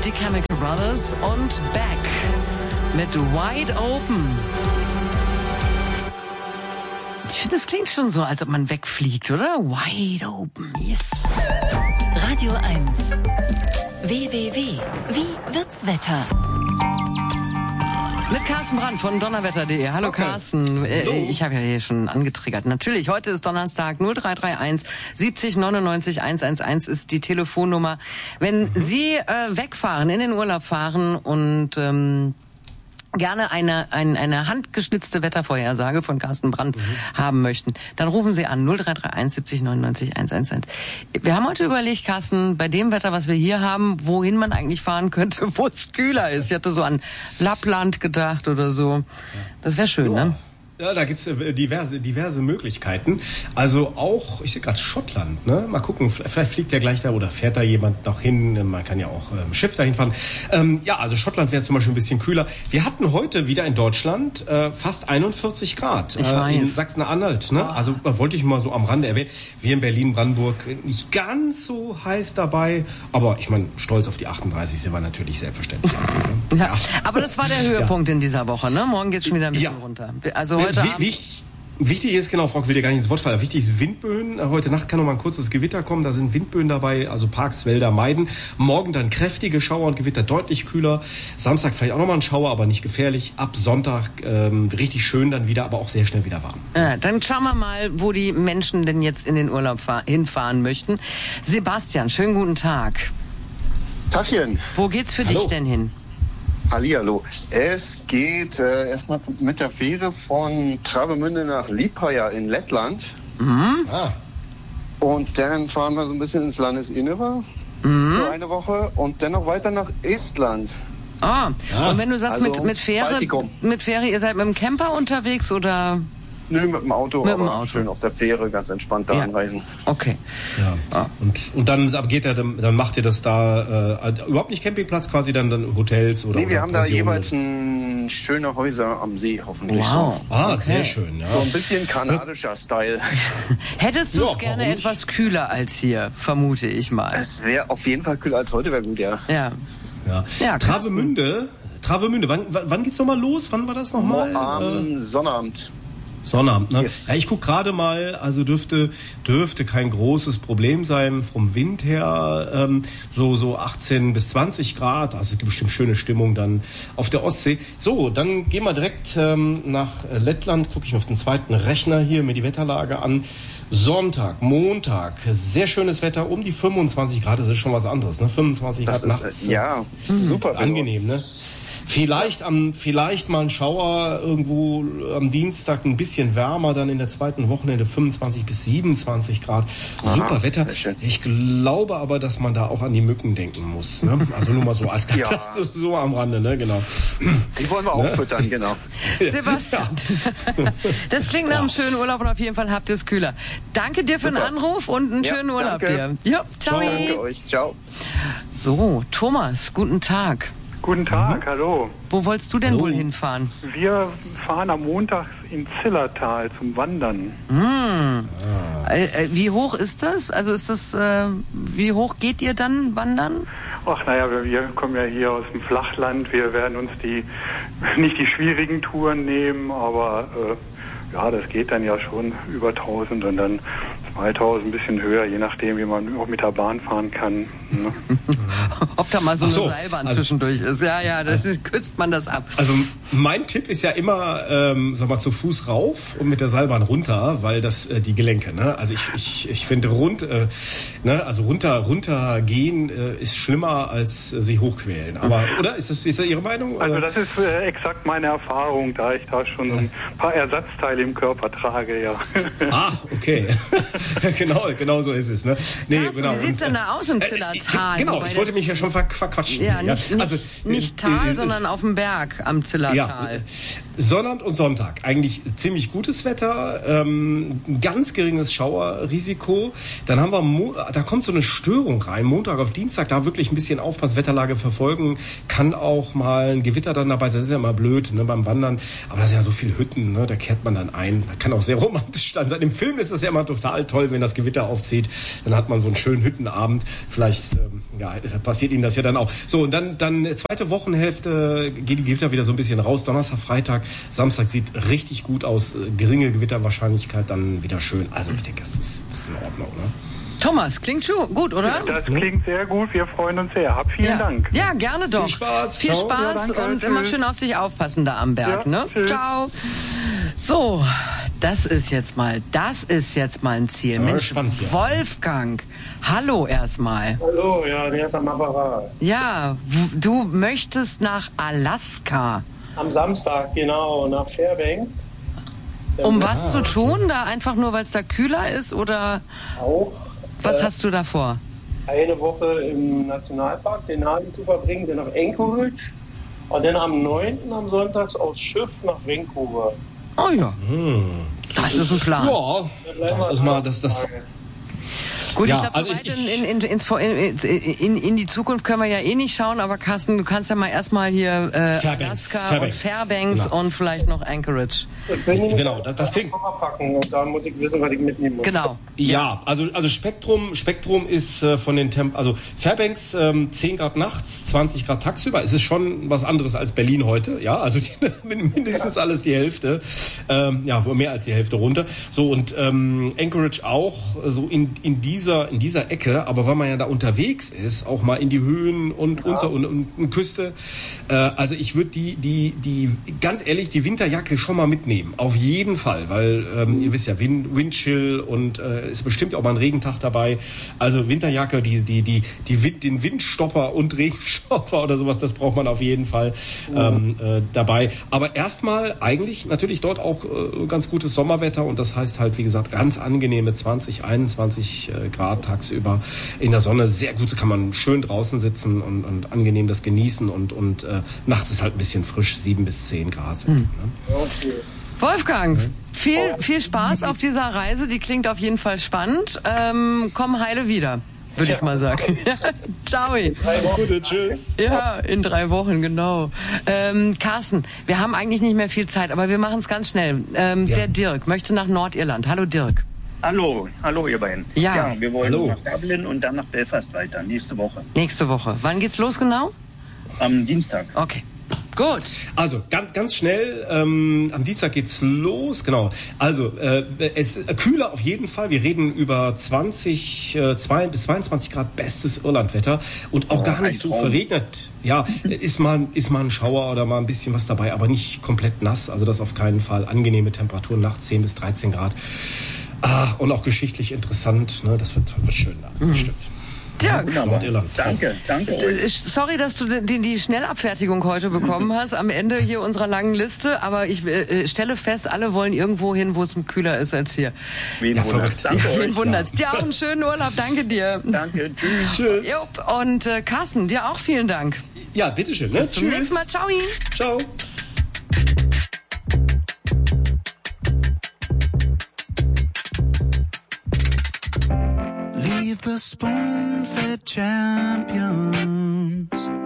die Chemical Brothers und Back mit Wide Open. Ich finde, das klingt schon so, als ob man wegfliegt, oder? Wide Open, yes. Radio 1. WWW. Wie wird's Wetter? Mit Carsten Brandt von donnerwetter.de. Hallo okay. Carsten. Hallo. Ich habe ja hier schon angetriggert. Natürlich, heute ist Donnerstag, 0331 70 99 111 ist die Telefonnummer. Wenn Sie wegfahren, in den Urlaub fahren und gerne eine handgeschnitzte Wettervorhersage von Carsten Brandt haben möchten, dann rufen Sie an 0331 70 99 111. Wir haben heute überlegt, Carsten, bei dem Wetter, was wir hier haben, wohin man eigentlich fahren könnte, wo es kühler ist. Ich hatte so an Lappland gedacht oder so. Das wäre schön, ne? Ja, da gibt's diverse Möglichkeiten. Also auch, ich sehe gerade Schottland, ne? Mal gucken, vielleicht fliegt ja gleich da oder fährt da jemand noch hin. Man kann ja auch Schiff dahin fahren. Ja, also Schottland wäre zum Beispiel ein bisschen kühler. Wir hatten heute wieder in Deutschland fast 41 Grad. Ich weiß. In Sachsen-Anhalt, ne? Also wollte ich mal so am Rande erwähnen. Wir in Berlin-Brandenburg nicht ganz so heiß dabei. Aber ich meine, stolz auf die 38 sind wir natürlich selbstverständlich. Ne? Ja, aber das war der Höhepunkt in dieser Woche, ne? Morgen geht's schon wieder ein bisschen runter. Also heute Wichtig ist, genau, Frau, ich will dir gar nicht ins Wort fallen, wichtig ist Windböen. Heute Nacht kann noch mal ein kurzes Gewitter kommen, da sind Windböen dabei, also Parks, Wälder meiden. Morgen dann kräftige Schauer und Gewitter, deutlich kühler. Samstag vielleicht auch noch mal ein Schauer, aber nicht gefährlich. Ab Sonntag richtig schön dann wieder, aber auch sehr schnell wieder warm. Ja, dann schauen wir mal, wo die Menschen denn jetzt in den Urlaub hinfahren möchten. Sebastian, schönen guten Tag. Tagchen. Wo geht's für dich denn hin? Hallihallo. Es geht erstmal mit der Fähre von Travemünde nach Liepaja in Lettland. Und dann fahren wir so ein bisschen ins Landesinnere für eine Woche und dann noch weiter nach Estland. Und wenn du sagst also mit Fähre, ihr seid mit dem Camper unterwegs oder? Nö, mit dem Auto, schön auf der Fähre, ganz entspannt da anreisen. Okay. Ja. Und dann dann macht ihr das da überhaupt nicht Campingplatz, quasi dann Hotels oder? Nee, wir haben da jeweils schöne Häuser am See, hoffentlich. Wow. Okay. Sehr schön. Ja. So ein bisschen kanadischer Style. Hättest du es gerne etwas kühler als hier, vermute ich mal. Es wäre auf jeden Fall kühler als heute, wäre gut, ja. Ja, Travemünde, wann geht's nochmal los? Wann war das nochmal? Am Sonnabend, ne? Yes. Ja, ich guck gerade mal, also dürfte kein großes Problem sein vom Wind her, so 18 bis 20 Grad, also es gibt bestimmt schöne Stimmung dann auf der Ostsee. So, dann gehen wir direkt nach Lettland, gucke ich mir auf den zweiten Rechner hier mir die Wetterlage an. Sonntag, Montag, sehr schönes Wetter, um die 25 Grad, das ist schon was anderes, ne? 25 Grad nachts. Ja, super. Angenehm, ne? Vielleicht mal ein Schauer irgendwo am Dienstag, ein bisschen wärmer, dann in der zweiten Wochenende 25 bis 27 Grad. Super Wetter. Ich glaube aber, dass man da auch an die Mücken denken muss. Ne? Also nur mal so als so am Rande, ne? Genau. Die wollen wir auch füttern, genau. Sebastian, das klingt nach einem schönen Urlaub und auf jeden Fall habt ihr es kühler. Danke dir für den Anruf und einen schönen Urlaub dir. Ja, ciao. Danke euch, ciao. So, Thomas, guten Tag. Guten Tag, hallo. Wo wolltest du denn wohl hinfahren? Wir fahren am Montag ins Zillertal zum Wandern. Wie hoch ist das? Also wie hoch geht ihr dann wandern? Ach naja, wir kommen ja hier aus dem Flachland. Wir werden uns nicht die schwierigen Touren nehmen, aber das geht dann ja schon über 1000 und dann 2000, ein bisschen höher, je nachdem, wie man auch mit der Bahn fahren kann. Ne? Ob da mal so eine Seilbahn zwischendurch ist. Ja, küsst man das ab. Also mein Tipp ist ja immer, zu Fuß rauf und mit der Seilbahn runter, weil das die Gelenke, ne? Also ich finde runtergehen ist schlimmer als sich hochquälen. Aber oder ist das Ihre Meinung? Oder? Also das ist exakt meine Erfahrung, da ich da schon ein paar Ersatzteile im Körper trage, ja. Okay. genau so ist es, ne? Nee, wie sieht's denn da aus im Zillertal? Genau, ich wollte mich ja schon verquatschen. Ja, nicht Tal, sondern auf dem Berg am Zillertal. Sonnabend und Sonntag. Eigentlich ziemlich gutes Wetter, ganz geringes Schauerrisiko. Dann haben wir, da kommt so eine Störung rein. Montag auf Dienstag, da wirklich ein bisschen aufpassen, Wetterlage verfolgen. Kann auch mal ein Gewitter dann dabei sein. Das ist ja immer blöd, ne, beim Wandern. Aber da sind ja so viele Hütten, ne, da kehrt man dann ein. Da kann auch sehr romantisch dann sein. Im Film ist das ja immer total toll, wenn das Gewitter aufzieht. Dann hat man so einen schönen Hüttenabend. Vielleicht, passiert Ihnen das ja dann auch. So, und dann zweite Wochenhälfte geht die Gewitter wieder so ein bisschen raus. Donnerstag, Freitag, Samstag sieht richtig gut aus. Geringe Gewitterwahrscheinlichkeit, dann wieder schön. Also ich denke, das ist in Ordnung, ne? Thomas, klingt schon gut, oder? Das klingt sehr gut. Wir freuen uns sehr. Vielen Dank. Ja, gerne doch. Viel Spaß. Viel Ciao. Spaß Ja, danke. und immer schön auf sich aufpassen da am Berg, ne? Tschüss. Ciao. So, das ist jetzt mal ein Ziel. Ja, Mensch, spannend hier. Wolfgang, hallo erstmal. Hallo, ja, der ist am Apparat. Ja, du möchtest nach Alaska. Am Samstag, genau, nach Fairbanks. Um was zu tun? Da einfach nur, weil es da kühler ist oder Auch was hast du da vor? eine Woche im Nationalpark Denali zu verbringen, dann nach Anchorage und dann am 9. am Sonntag aufs Schiff nach Vancouver. Oh ja, das ist ein Plan. Ja, das ist mal das. Gut, Ja, ich glaube, so also weit in die Zukunft können wir ja eh nicht schauen, aber Carsten, du kannst ja mal erstmal hier Alaska und Fairbanks genau. und vielleicht noch Anchorage. Genau, das klingt. Packen und da muss ich wissen, was ich mitnehmen muss. Genau. Ja, also Spektrum ist von den also Fairbanks 10 Grad nachts, 20 Grad tagsüber. Es ist schon was anderes als Berlin heute, ja, also mindestens alles die Hälfte, wohl mehr als die Hälfte runter. So und Anchorage auch so in dieser Ecke, aber weil man ja da unterwegs ist, auch mal in die Höhen und und Küste. Also ich würde die ganz ehrlich die Winterjacke schon mal mitnehmen. Auf jeden Fall, weil ihr wisst ja, Windchill und ist bestimmt auch mal ein Regentag dabei. Also Winterjacke, den Windstopper und Regenstopper oder sowas, das braucht man auf jeden Fall dabei. Aber erstmal eigentlich natürlich dort auch ganz gutes Sommerwetter und das heißt halt, wie gesagt, ganz angenehme 20, 21 Grad tagsüber in der Sonne. Sehr gut, so kann man schön draußen sitzen und angenehm das genießen und nachts ist halt ein bisschen frisch, 7 bis 10 Grad. Ne? Okay. Wolfgang, viel Spaß auf dieser Reise, die klingt auf jeden Fall spannend. Komm heile wieder, würde ich mal sagen. Ciao. Alles Gute, tschüss. Ja, in 3 Wochen, genau. Carsten, wir haben eigentlich nicht mehr viel Zeit, aber wir machen es ganz schnell. Der Dirk möchte nach Nordirland. Hallo Dirk. Hallo ihr beiden. Ja. Wir wollen Hallo. nach Dublin und dann nach Belfast weiter, nächste Woche. Nächste Woche. Wann geht's los genau? Am Dienstag. Okay. Gut. Also ganz schnell, am Dienstag geht's los, genau. Also es kühler auf jeden Fall. Wir reden über 2 bis 22 Grad bestes Irlandwetter und auch gar nicht so verregnet. Ja, ist mal ein Schauer oder mal ein bisschen was dabei, aber nicht komplett nass. Also das auf keinen Fall. Angenehme Temperaturen nachts 10 bis 13 Grad. Und auch geschichtlich interessant. Ne? Das wird schön da, bestimmt. Dirk, Nordirland. Danke euch. sorry, dass du die Schnellabfertigung heute bekommen hast, am Ende hier unserer langen Liste, aber ich stelle fest, alle wollen irgendwo hin, wo es kühler ist als hier. Wen wundert's? Danke Wen euch. wundert's? Dir auch einen schönen Urlaub, danke dir. Danke, tschüss. Tschüss. Jupp, und Carsten, dir auch vielen Dank. Ja, bitteschön. Ne? Bis zum nächsten Mal, ciao. Ciao. Leave the spoon-fed champions